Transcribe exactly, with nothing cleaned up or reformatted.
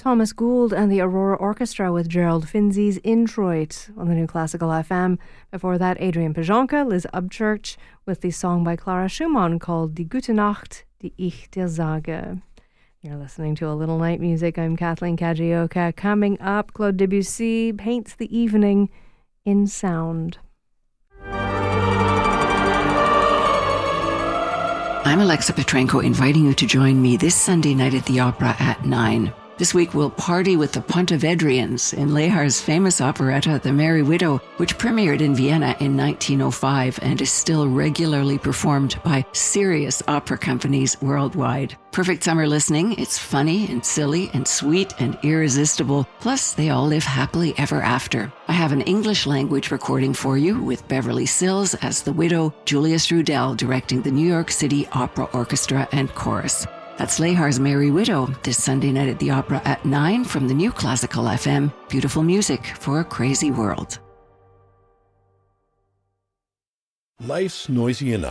Thomas Gould and the Aurora Orchestra with Gerald Finzi's Introit on the New Classical F M. Before that, Adrian Pajonka, Liz Upchurch with the song by Clara Schumann called Die Gute Nacht, die ich dir sage. You're listening to A Little Night Music. I'm Kathleen Kajioka. Coming up, Claude Debussy paints the evening in sound. I'm Alexa Petrenko, inviting you to join me this Sunday night at the Opera at nine. This week we'll party with the Pontevedrians in Lehar's famous operetta, The Merry Widow, which premiered in Vienna in nineteen oh five and is still regularly performed by serious opera companies worldwide. Perfect summer listening. It's funny and silly and sweet and irresistible. Plus, they all live happily ever after. I have an English language recording for you with Beverly Sills as the widow, Julius Rudel directing the New York City Opera Orchestra and Chorus. That's Lehar's Merry Widow, this Sunday night at the Opera at nine from the New Classical F M. Beautiful music for a crazy world. Life's noisy enough.